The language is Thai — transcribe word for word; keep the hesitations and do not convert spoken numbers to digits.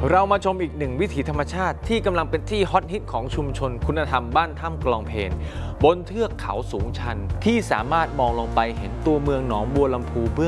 เรามาชมอีกหนึ่งวิถีธรรมชาติที่กำลังเป็นที่ฮอตฮิตของชุมชนคุณธรรมบ้านถ้ำกลองเพลบนเทือกเขาสูงชันที่สามารถมองลงไปเห็นตัวเมืองหนองบัวลำพูเบื้อง